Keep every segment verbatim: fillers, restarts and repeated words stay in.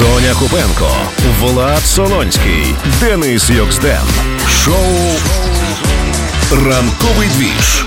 Соня Купенко, Влад Солонський, Денис Йоксден. Шоу «Ранковий двіж»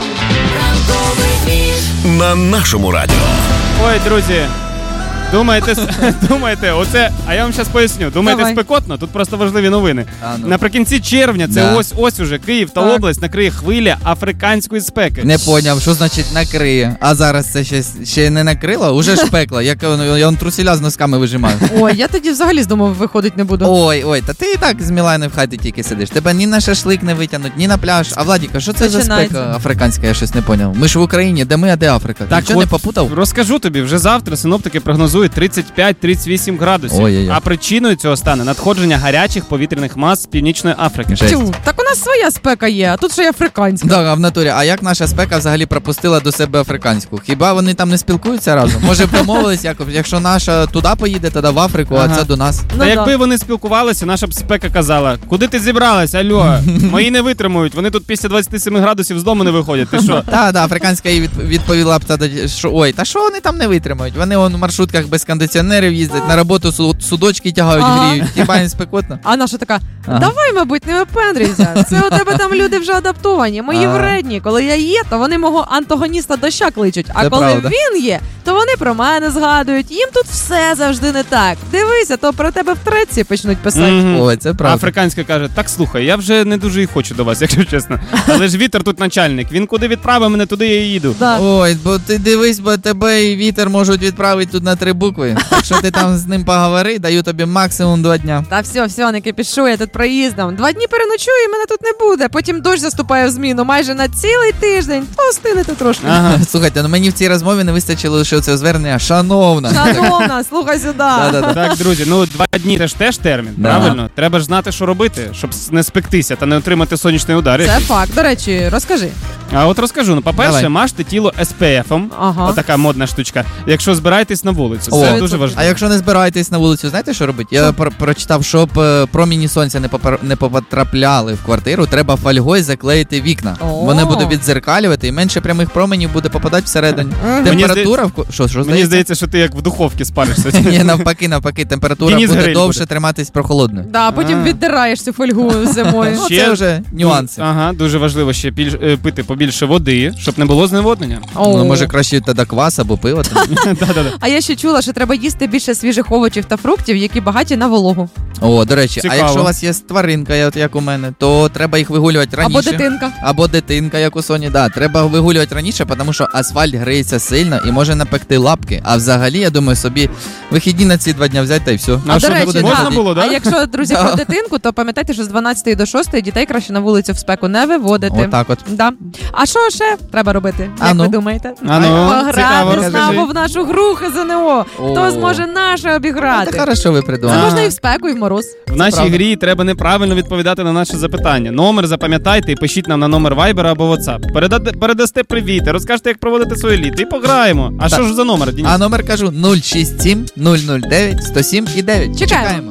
на нашому радіо. Ой, друзі, думаєте, думаєте, оце, а я вам зараз поясню. Думаєте, Давай. спекотно? Тут просто важливі новини. А, ну. Наприкінці червня, це Да. ось ось уже Київ та Так. область накриє хвиля африканської спеки. Не поняв, що значить накриє. А зараз це ще, ще не накрило? Уже ж пекло. Як я он трусіля з носками вижимаю. Ой, я тоді взагалі з дому виходить не буду. Ой, ой, та ти і так з Міланою в хаті тільки сидиш. Тебе ні на шашлик не витягнуть, ні на пляж. А Владіка, що це за Починається. спека африканська, я щось не поняв. Ми ж в Україні, де ми, а де Африка? Ти нічого не попутав? Розкажу тобі, вже завтра синоптики прогнозують тридцять п'ять тридцять вісім градусів. Ой-ой-ой. А причиною цього стане надходження гарячих повітряних мас з Північної Африки. Жесть. Тю, так у нас своя спека є, а тут ще й африканська. Да, а в натурі, а як наша спека взагалі пропустила до себе африканську? Хіба вони там не спілкуються разом? Може домовились, якось, якщо наша туди поїде, тоді в Африку, Ага. а це до нас. Ну, Та якби да. вони спілкувалися, наша б спека казала: куди ти зібралась, альо? Мої не витримують, вони тут після двадцять сім градусів з дому не виходять. Ти що? Так, да, африканська їй від- відповіла б тоді, що ой, та що вони там не витримають? Вони он в маршрутках без кондиціонерів їздять, на роботу су- судочки тягають, Ага. гріють. Хіба їм спекотно? А наша така, Ага. давай, мабуть, не випендрюйся. Це у тебе там люди вже адаптовані. Мої Ага. вредні. Коли я є, то вони мого антагоніста доща кличуть. А Це коли правда. він є, то вони про мене згадують. Їм тут все завжди не так. Дивися, то про тебе в треці почнуть писати. Мгм. Ой, це правда. Африканська каже: так слухай, я вже не дуже і хочу до вас, якщо чесно. Але ж вітер тут начальник. Він куди відправив мене, туди я і їду. Да. Ой, бо ти дивись, бо тебе і вітер можуть відправити тут на три букви. Якщо ти там з ним поговори, даю тобі максимум два дня. Та все, все, не кипішу, я тут проїздом. Два дні переночую, і мене тут не буде. Потім дощ заступає в зміну майже на цілий тиждень. Постинете трошки. Ага. Слухайте, ну мені в цій розмові не вистачило лише цього звернення. Шановна. Шановна, слухай сюди. Да-да-да. Так, друзі, ну два дні це ж теж термін, Да. правильно? Треба ж знати, що робити, щоб не спектися та не отримати сонячний удар. Це факт. До речі, розкажи. А от розкажу, ну, по-перше, Давай. мажте тіло ес пі ефом. Ага. Отака модна штучка. Якщо збираєтесь на вулицю, це О, дуже важливо. А якщо не збираєтесь на вулицю, знаєте, що робити? Я про- прочитав, щоб е, проміні сонця не попар- не потрапляли в квартиру, треба фольгою заклеїти вікна. О. Вони будуть відзеркалювати, і менше прямих променів буде попадати всередині. Мгм. Температура в ку- що, що Мені здається? здається, що ти як в духовці спалишся. Ні, навпаки, навпаки, температура Денис буде Гриль довше буде. триматись прохолодною. Да, потім А. віддираєш цю фольгу зимою. Ну, Ще- це вже нюанси. Ага, дуже важливо ще більш, е, пити побільше води, щоб не було зневоднення. О. Ну, може краще тоді квас або пиво. там. Да-да-да. А я ще чула, що треба їсти більше свіжих овочів та фруктів, які багаті на вологу. О, до речі, Цікаво. а якщо у вас є тваринка, як- як у мене, то треба їх вигулювати раніше. Або дитинка. Або дитинка, як у Соні, да. Треба вигулювати раніше, тому що асфальт гриється сильно і може напекти лапки. А взагалі, я думаю, собі вихідні на ці два дня взяти та й все. Ну, А, що, до не речі, буде да. можна було, да? А якщо, друзі, Да. про дитинку, то пам'ятайте, що з дванадцятої до шостої дітей краще на вулицю в спеку не виводити. Отак от. Да. А що ще треба робити? А Як ну? ви думаєте? А ну, цікаво, Пограти з розкажи. нами в нашу гру ХЗНО. Хто О. зможе наше Ну, обіграти? та хорошо ви Це придумали. А. можна і в спеку, і в мороз. В нашій правда. грі треба неправильно відповідати на наше запитання. Номер запам'ятайте і пишіть нам на номер Viber або WhatsApp. Передаде, передасте привіт, розкажете, як проводити своє літо, і пограємо. А Так. що ж за номер, Денис? А номер кажу нуль шість сім нуль нуль дев'ять сто сім і дев'ять. Чекаємо.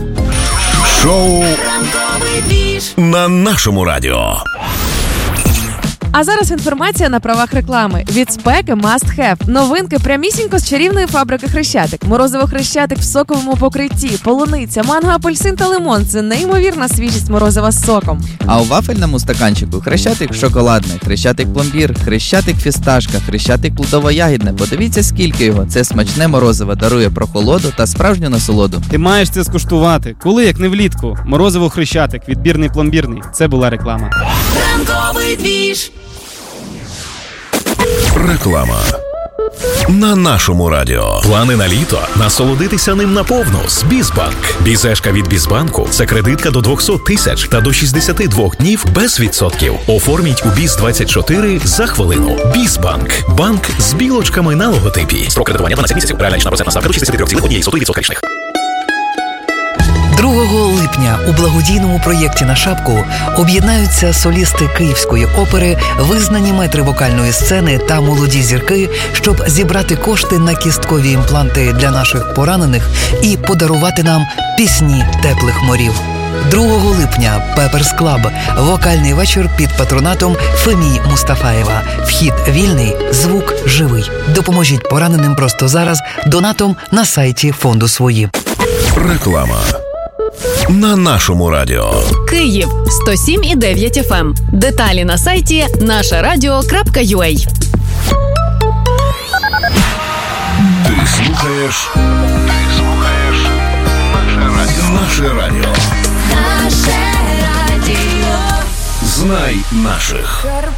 Шоу на нашому радіо. А зараз інформація на правах реклами. Від спеки Must Have. Новинки прямісінько з чарівної фабрики Хрещатик. Морозиво Хрещатик в соковому покритті, полуниця, манго, апельсин та лимон. Це неймовірна свіжість морозива з соком. А у вафельному стаканчику хрещатик шоколадний, хрещатик пломбір, хрещатик фісташка, хрещатик плодово-ягідне. Подивіться, скільки його. Це смачне морозиво дарує прохолоду та справжню насолоду. Ти маєш це скуштувати. Коли, як не влітку. Морозиво Хрещатик, відбірний пломбірний. Це була реклама. Ранковий двіж. Реклама на нашому радіо. Плани на літо? Насолодитися ним наповну з Бізбанк. Бізешка від Бізбанку – це кредитка до двісті тисяч та до шістдесят два днів без відсотків. Оформіть у Біз двадцять чотири за хвилину. Бізбанк. Банк з білочками на логотипі. Строк кредитування дванадцять місяців. Реальна річна процентна ставка до шістдесят три цілих одна сотих відсотка річних. другого липня у благодійному проєкті «На шапку» об'єднаються солісти Київської опери, визнані метри вокальної сцени та молоді зірки, щоб зібрати кошти на кісткові імпланти для наших поранених і подарувати нам пісні теплих морів. другого липня Pepper's Club. Вокальний вечір під патронатом Фемії Мустафаєва. Вхід вільний, звук живий. Допоможіть пораненим просто зараз донатом на сайті фонду «Свої». Реклама на нашому радіо. Київ сто сім і дев'ять еф ем. Деталі на сайті наше радіо крапка ю а. Ти слухаєш, ти слухаєш наше радіо. Наше радіо. Наше радіо. Знай наших.